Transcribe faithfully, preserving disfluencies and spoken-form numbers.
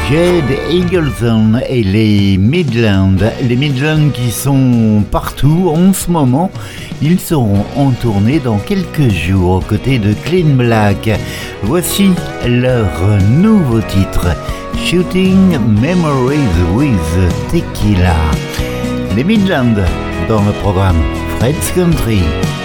Jed Eagleson et les Midlands. Les Midlands qui sont partout en ce moment. Ils seront en tournée dans quelques jours aux côtés de Clean Black. Voici leur nouveau titre, Shooting Memories with Tequila. Les Midlands dans le programme Fred's Country.